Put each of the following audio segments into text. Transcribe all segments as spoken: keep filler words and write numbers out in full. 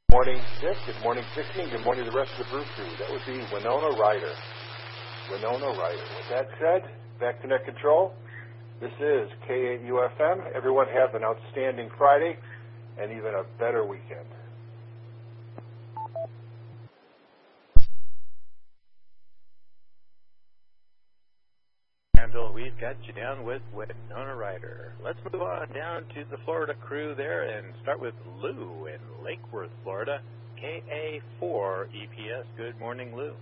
Good morning, Dick. Good morning, Tiffany. Good morning to the rest of the brew crew. That would be Winona Ryder. Winona Ryder. With that said, back to net control. This is K eight U F M. Everyone have an outstanding Friday and even a better weekend. Bill, we've got you down with Winona Ryder. Let's move on down to the Florida crew there and start with Lou in Lake Worth, Florida, K A four E P S. Good morning, Lou.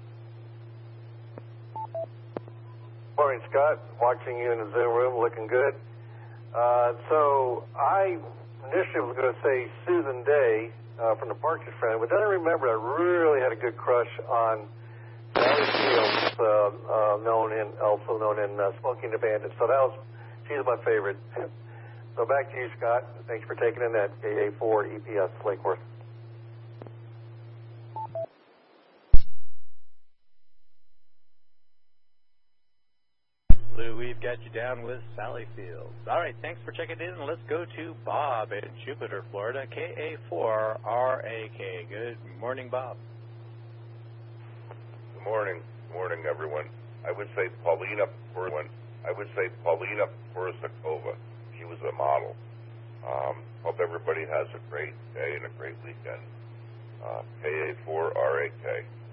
Morning, Scott. Watching you in the Zoom room, looking good. Uh, so I initially was going to say Susan Day uh, from the Partridge Family, but then I remembered I really had a good crush on Sally Fields, uh, uh, known in also known in uh, Smoking the Bandit. So that was she's my favorite. So back to you, Scott. Thanks for taking in that K A four E P S Lake Worth. Lou, we've got you down with Sally Fields. All right, thanks for checking in. Let's go to Bob in Jupiter, Florida, K A four R A K. Good morning, Bob. Good morning. Good morning, everyone. I would say Paulina Portland. I would say Paulina Porizakova. She was a model. Um, hope everybody has a great day and a great weekend. Uh, K A four R A K.